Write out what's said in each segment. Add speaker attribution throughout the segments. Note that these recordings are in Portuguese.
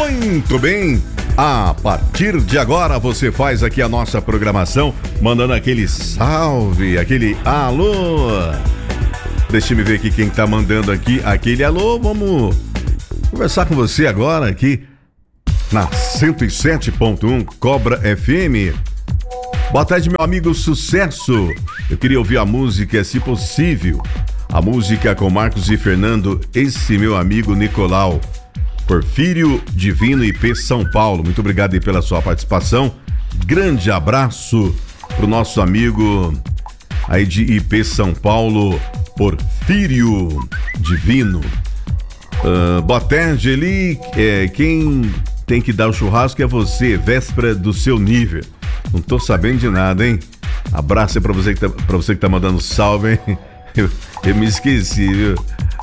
Speaker 1: Muito bem, a partir de agora você faz aqui a nossa programação, mandando aquele salve, aquele alô. Deixa eu ver aqui quem tá mandando aqui aquele alô. Vamos conversar com você agora aqui na 107.1 Cobra FM. Boa tarde, meu amigo Sucesso. Eu queria ouvir a música, se possível. A música com Marcos e Fernando, esse meu amigo Nicolau. Porfírio Divino IP São Paulo. Muito obrigado aí pela sua participação. Grande abraço pro nosso amigo aí de IP São Paulo, Porfírio Divino. Boa tarde, Eli. Quem tem que dar o churrasco é você, véspera do seu nível. Não tô sabendo de nada, hein? Abraço aí pra você que tá mandando salve, hein? Eu me esqueci, viu?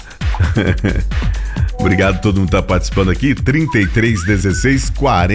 Speaker 1: Obrigado, todo mundo tá participando aqui. 3316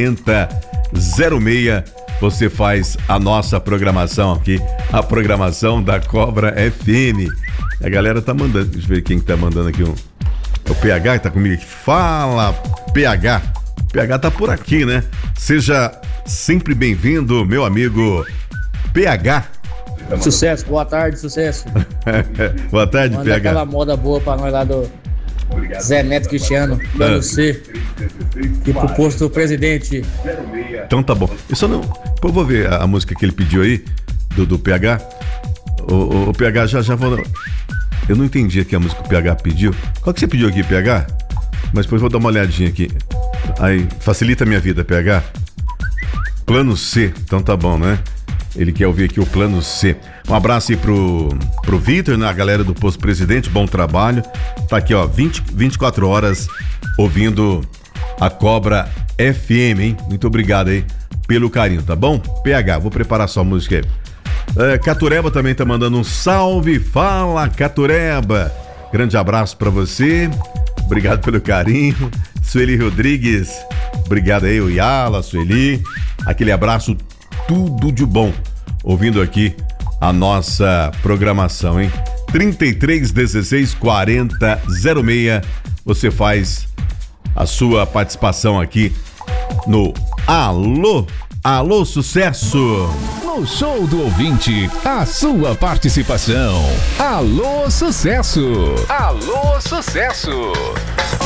Speaker 1: 4006. Você faz a nossa programação aqui, a programação da Cobra FM. A galera tá mandando, deixa eu ver quem tá mandando aqui. O PH que tá comigo aqui. Fala, PH. O PH tá por aqui, né? Seja sempre bem-vindo, meu amigo PH.
Speaker 2: Sucesso, boa tarde, Sucesso.
Speaker 1: Boa tarde,
Speaker 2: Manda
Speaker 1: PH.
Speaker 2: aquela moda boa pra nós lá do Zé Neto Cristiano, plano C, e pro posto do presidente.
Speaker 1: Então tá bom. Eu só não. Eu vou ver a música que ele pediu aí, do PH. O PH já vou. Eu não entendi aqui a música que o PH pediu. Qual que você pediu aqui, PH? Mas depois vou dar uma olhadinha aqui. Aí, facilita a minha vida, PH. Plano C, então tá bom, né? Ele quer ouvir aqui o Plano C. Um abraço aí pro Vitor, né? A galera do Posto Presidente, bom trabalho. Tá aqui, ó, 24 horas ouvindo a Cobra FM, hein? Muito obrigado aí pelo carinho, tá bom? PH, vou preparar sua música aí. Catureba também tá mandando um salve. Fala, Catureba. Grande abraço pra você. Obrigado pelo carinho. Sueli Rodrigues, obrigado aí, o Yala, Sueli. Aquele abraço, tudo de bom, ouvindo aqui a nossa programação, hein? 3316 4006. Você faz a sua participação aqui no Alô Sucesso.
Speaker 3: No show do ouvinte, a sua participação. Alô Sucesso. Alô Sucesso.